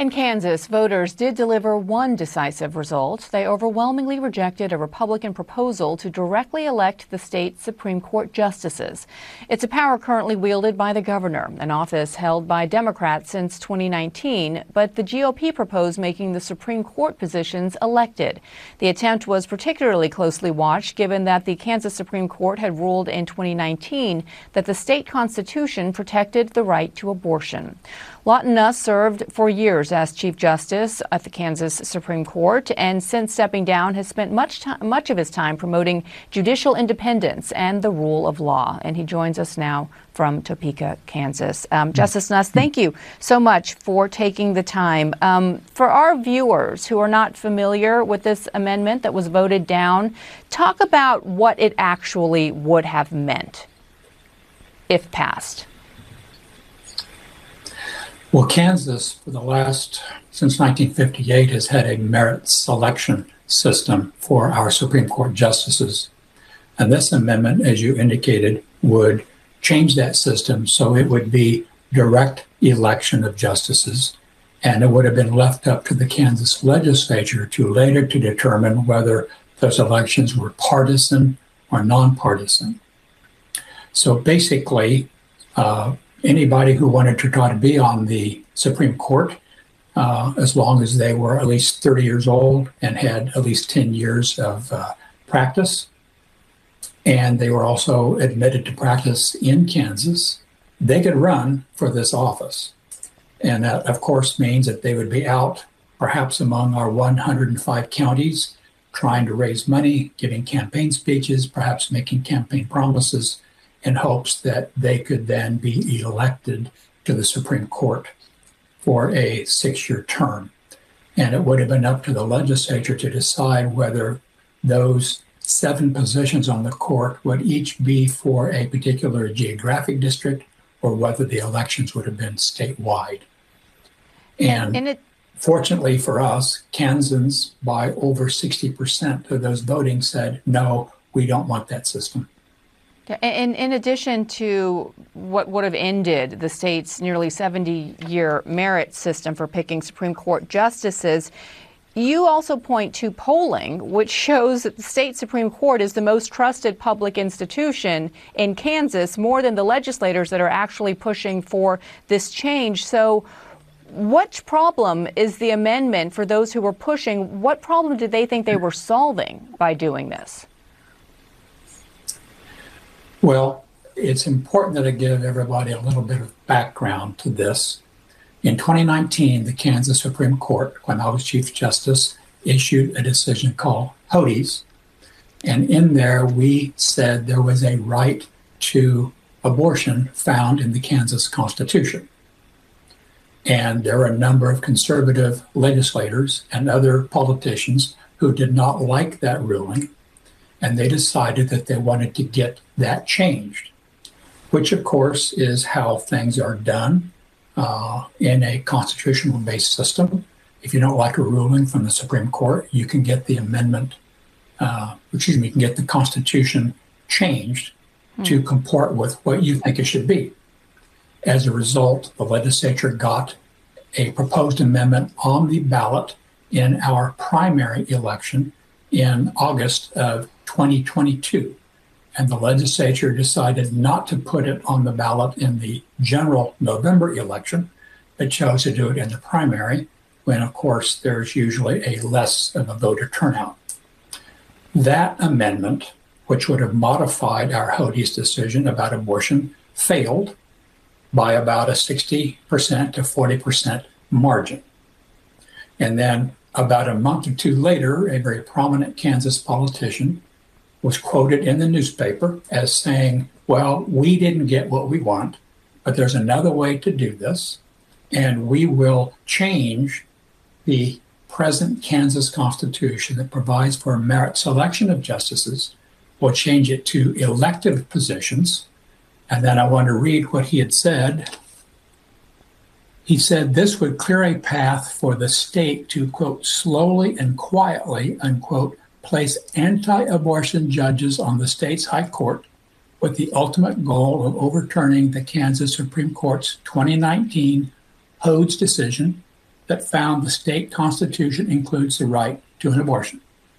In Kansas, voters did deliver one decisive result. They overwhelmingly rejected a Republican proposal to directly elect the state's Supreme Court justices. It's a power currently wielded by the governor, an office held by Democrats since 2019, but the GOP proposed making the Supreme Court positions elected. The attempt was particularly closely watched given that the Kansas Supreme Court had ruled in 2019 that the state constitution protected the right to abortion. Lawton Nuss served for years as Chief Justice at the Kansas Supreme Court, and since stepping down has spent much of his time promoting judicial independence and the rule of law. And he joins us now from Topeka, Kansas. Justice Nuss, thank you so much for taking the time. For our viewers who are not familiar with this amendment that was voted down, talk about what it actually would have meant if passed. Well, Kansas, for since 1958, has had a merit selection system for our Supreme Court justices. And this amendment, as you indicated, would change that system so it would be direct election of justices, and it would have been left up to the Kansas legislature to later to determine whether those elections were partisan or nonpartisan. So basically, anybody who wanted to try to be on the Supreme Court, as long as they were at least 30 years old and had at least 10 years of practice, and they were also admitted to practice in Kansas, they could run for this office. And that, of course, means that they would be out perhaps among our 105 counties trying to raise money, giving campaign speeches, perhaps making campaign promises, in hopes that they could then be elected to the Supreme Court for a 6-year term. And it would have been up to the legislature to decide whether those 7 positions on the court would each be for a particular geographic district or whether the elections would have been statewide. And fortunately for us, Kansans, by over 60% of those voting said, no, we don't want that system. And in addition to what would have ended the state's nearly 70-year merit system for picking Supreme Court justices, you also point to polling, which shows that the state Supreme Court is the most trusted public institution in Kansas, more than the legislators that are actually pushing for this change. So what problem is the amendment for those who were pushing? What problem did they think they were solving by doing this? Well, it's important that I give everybody a little bit of background to this. In 2019, the Kansas Supreme Court, when I was Chief Justice, issued a decision called Hodes. And in there, we said there was a right to abortion found in the Kansas Constitution. And there were a number of conservative legislators and other politicians who did not like that ruling. And they decided that they wanted to get that changed, which, of course, is how things are done in a constitutional-based system. If you don't like a ruling from the Supreme Court, you can get the amendment, you can get the Constitution changed to comport with what you think it should be. As a result, the legislature got a proposed amendment on the ballot in our primary election in August of 2022. And the legislature decided not to put it on the ballot in the general November election, but chose to do it in the primary, when, of course, there's usually a less of a voter turnout. That amendment, which would have modified our Hodes decision about abortion, failed by about a 60% to 40% margin. And then about a month or two later, a very prominent Kansas politician was quoted in the newspaper as saying, well, we didn't get what we want, but there's another way to do this, and we will change the present Kansas Constitution that provides for merit selection of justices. We'll change it to elective positions. And then I want to read what he had said. He said this would clear a path for the state to, quote, slowly and quietly, unquote, place anti-abortion judges on the state's high court with the ultimate goal of overturning the Kansas Supreme Court's 2019 Hodes decision that found the state constitution includes the right to an abortion.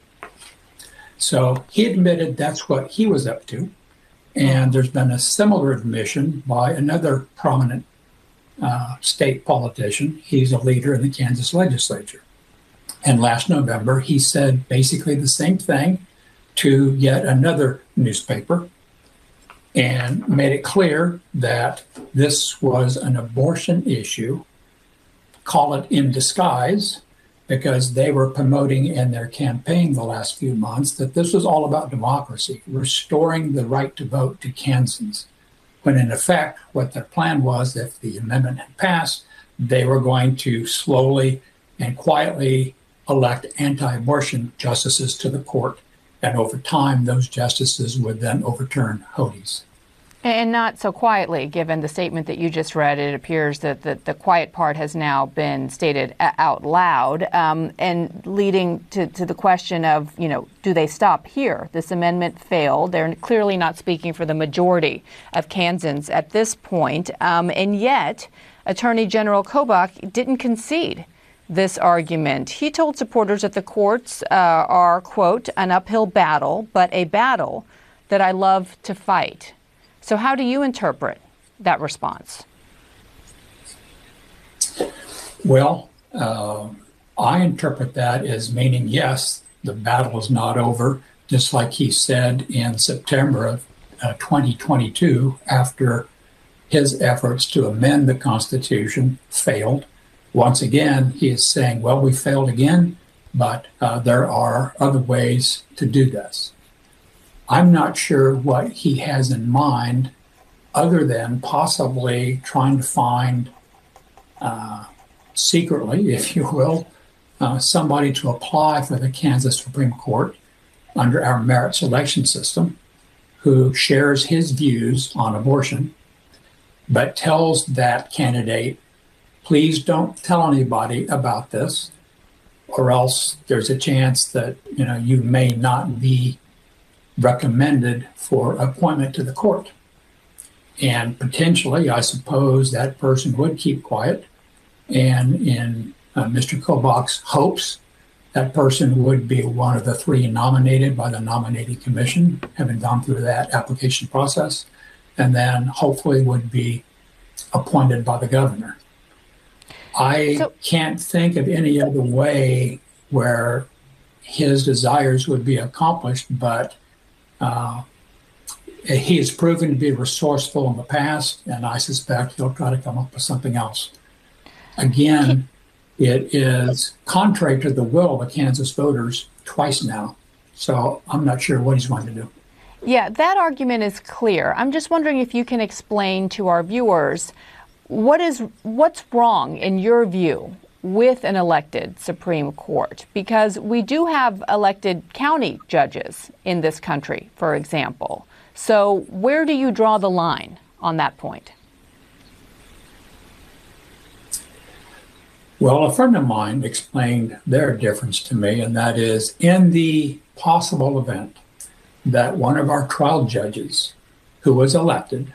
So he admitted that's what he was up to. And there's been a similar admission by another prominent state politician. He's a leader in the Kansas legislature. And last November, he said basically the same thing to yet another newspaper and made it clear that this was an abortion issue, call it in disguise, because they were promoting in their campaign the last few months that this was all about democracy, restoring the right to vote to Kansans. When in effect, what their plan was, if the amendment had passed, they were going to slowly and quietly elect anti-abortion justices to the court. And over time, those justices would then overturn Hodes. And not so quietly, given the statement that you just read. It appears that the quiet part has now been stated out loud, and leading to the question of, do they stop here? This amendment failed. They're clearly not speaking for the majority of Kansans at this point. And yet, Attorney General Kobach didn't concede this argument. He told supporters that the courts are, quote, an uphill battle, but a battle that I love to fight. So how do you interpret that response? Well, I interpret that as meaning, yes, the battle is not over, just like he said in September of 2022, after his efforts to amend the Constitution failed. Once again, he is saying, well, we failed again, but there are other ways to do this. I'm not sure what he has in mind other than possibly trying to find secretly, if you will, somebody to apply for the Kansas Supreme Court under our merit selection system who shares his views on abortion, but tells that candidate, please don't tell anybody about this, or else there's a chance that you may not be recommended for appointment to the court. And potentially, I suppose that person would keep quiet. And in Mr. Kobach's hopes, that person would be one of the three nominated by the nominating commission, having gone through that application process, and then hopefully would be appointed by the governor. I can't think of any other way where his desires would be accomplished, but he has proven to be resourceful in the past, and I suspect he'll try to come up with something else. Again, it is contrary to the will of the Kansas voters twice now, so I'm not sure what he's going to do. Yeah, that argument is clear. I'm just wondering if you can explain to our viewers what's wrong, in your view, with an elected Supreme Court, because we do have elected county judges in this country, for example. So where do you draw the line on that point? Well, a friend of mine explained their difference to me, and that is in the possible event that one of our trial judges who was elected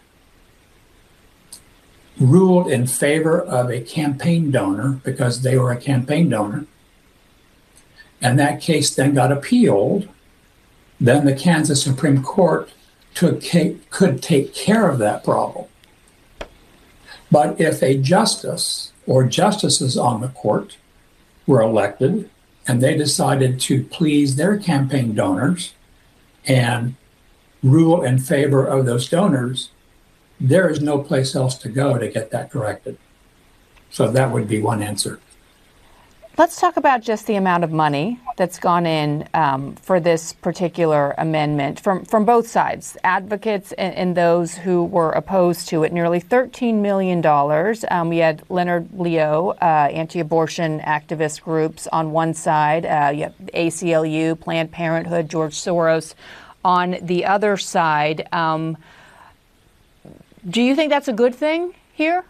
ruled in favor of a campaign donor because they were a campaign donor, and that case then got appealed, then the Kansas Supreme Court could take care of that problem. But if a justice or justices on the court were elected and they decided to please their campaign donors and rule in favor of those donors, there is no place else to go to get that corrected. So that would be one answer. Let's talk about just the amount of money that's gone in for this particular amendment from both sides, advocates and those who were opposed to it. Nearly $13 million. We had Leonard Leo, anti-abortion activist groups on one side, you have ACLU, Planned Parenthood, George Soros on the other side. Do you think that's a good thing here?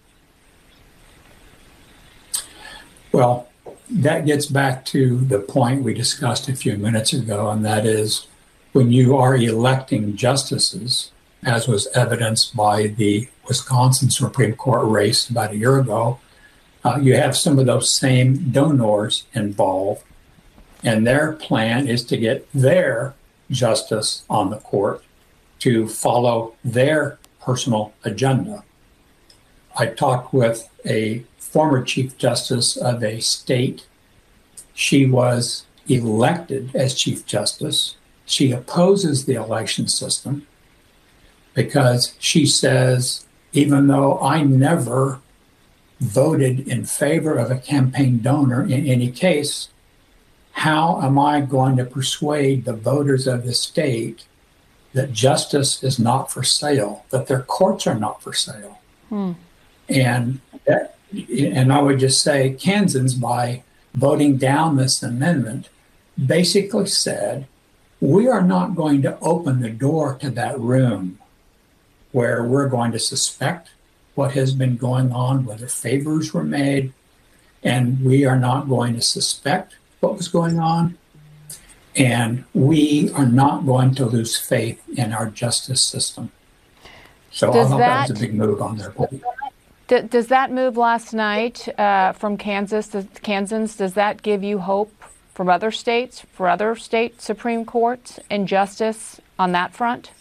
Well, that gets back to the point we discussed a few minutes ago, and that is when you are electing justices, as was evidenced by the Wisconsin Supreme Court race about a year ago, you have some of those same donors involved, and their plan is to get their justice on the court to follow their personal agenda. I talked with a former Chief Justice of a state. She was elected as Chief Justice. She opposes the election system because she says, even though I never voted in favor of a campaign donor in any case, how am I going to persuade the voters of the state that justice is not for sale, that their courts are not for sale? And I would just say Kansans, by voting down this amendment, basically said, we are not going to open the door to that room where we're going to suspect what has been going on, whether favors were made, and we are not going to suspect what was going on, and we are not going to lose faith in our justice system. So I thought that was a big move on their part. Does that move last night from Kansans, does that give you hope from other states, for other state Supreme Courts and justice on that front?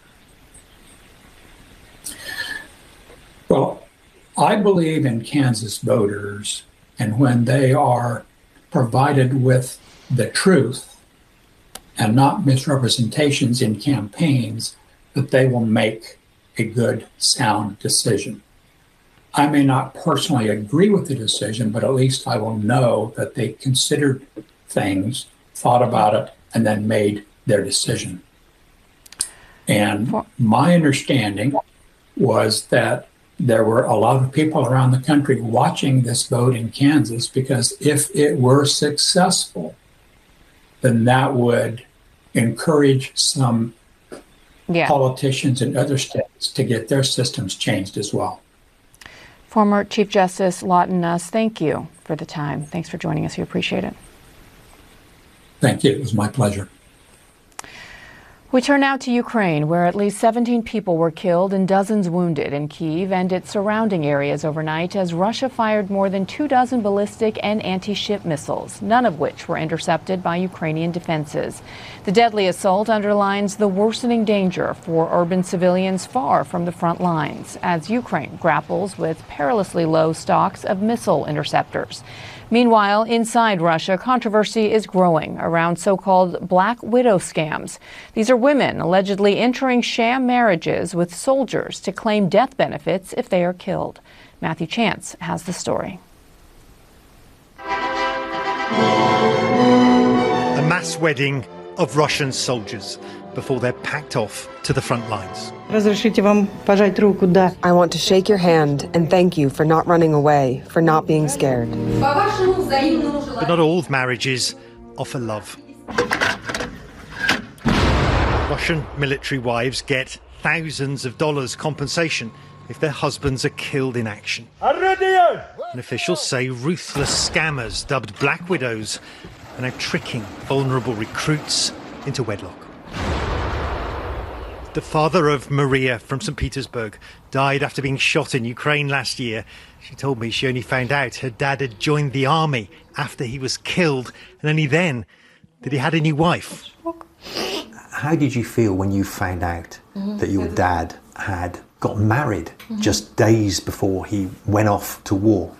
Well, I believe in Kansas voters, and when they are provided with the truth and not misrepresentations in campaigns, that they will make a good, sound decision. I may not personally agree with the decision, but at least I will know that they considered things, thought about it, and then made their decision. And my understanding was that there were a lot of people around the country watching this vote in Kansas, because if it were successful, then that would encourage some politicians in other states to get their systems changed as well. Former Chief Justice Lawton Nuss, thank you for the time. Thanks for joining us. We appreciate it. Thank you. It was my pleasure. We turn now to Ukraine, where at least 17 people were killed and dozens wounded in Kyiv and its surrounding areas overnight as Russia fired more than 24 ballistic and anti-ship missiles, none of which were intercepted by Ukrainian defenses. The deadly assault underlines the worsening danger for urban civilians far from the front lines as Ukraine grapples with perilously low stocks of missile interceptors. Meanwhile, inside Russia, controversy is growing around so-called Black Widow scams. These are women allegedly entering sham marriages with soldiers to claim death benefits if they are killed. Matthew Chance has the story. A mass wedding of Russian soldiers before they're packed off to the front lines. I want to shake your hand and thank you for not running away, for not being scared. But not all marriages offer love. Russian military wives get thousands of dollars compensation if their husbands are killed in action. And officials say ruthless scammers dubbed Black Widows are now tricking vulnerable recruits into wedlock. The father of Maria from St. Petersburg died after being shot in Ukraine last year. She told me she only found out her dad had joined the army after he was killed, and only then that he had a new wife. How did you feel when you found out that your dad had got married just days before he went off to war?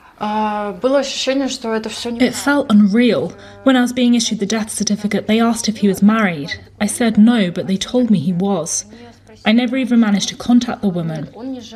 It felt unreal. When I was being issued the death certificate, they asked if he was married. I said no, but they told me he was. I never even managed to contact the woman.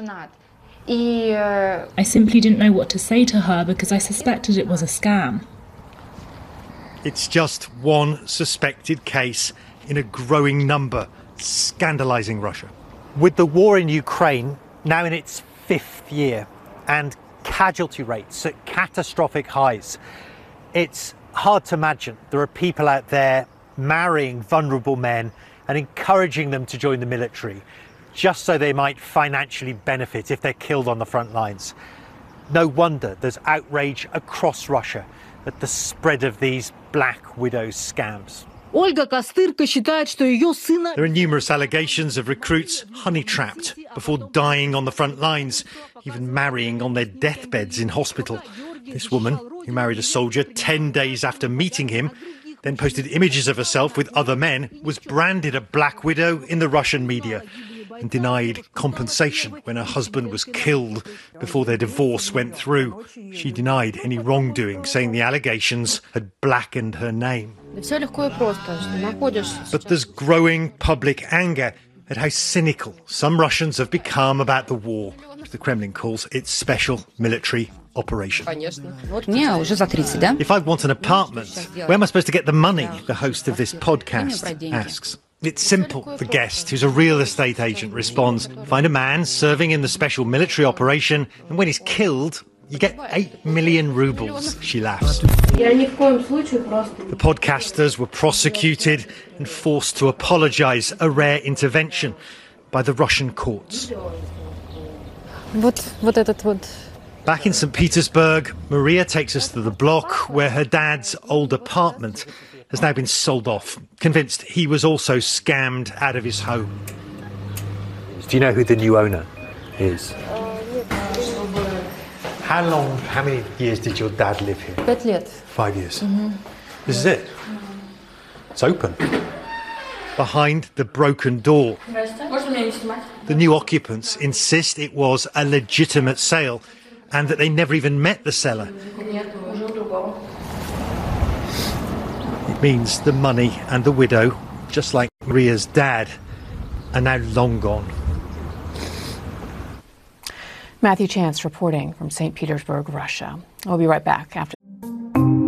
I simply didn't know what to say to her because I suspected it was a scam. It's just one suspected case in a growing number, scandalising Russia. With the war in Ukraine now in its 5th year and casualty rates at catastrophic highs, it's hard to imagine there are people out there marrying vulnerable men and encouraging them to join the military just so they might financially benefit if they're killed on the front lines. No wonder there's outrage across Russia at the spread of these Black Widow scams. There are numerous allegations of recruits honey-trapped before dying on the front lines, even marrying on their deathbeds in hospital. This woman, who married a soldier 10 days after meeting him, then posted images of herself with other men, was branded a black widow in the Russian media and denied compensation when her husband was killed before their divorce went through. She denied any wrongdoing, saying the allegations had blackened her name. But there's growing public anger at how cynical some Russians have become about the war, which the Kremlin calls its special military operation. If I want an apartment, where am I supposed to get the money? The host of this podcast asks. It's simple. The guest, who's a real estate agent, responds, find a man serving in the special military operation, and when he's killed, you get 8 million rubles. She laughs. The podcasters were prosecuted and forced to apologise, a rare intervention by the Russian courts. Back in St. Petersburg, Maria takes us to the block where her dad's old apartment has now been sold off, convinced he was also scammed out of his home. Do you know who the new owner is? How many years did your dad live here? 5 лет. 5 years. This is it. It's open. Behind the broken door. The new occupants insist it was a legitimate sale and that they never even met the seller. It means the money and the widow, just like Maria's dad, are now long gone. Matthew Chance reporting from St. Petersburg, Russia. We'll be right back after.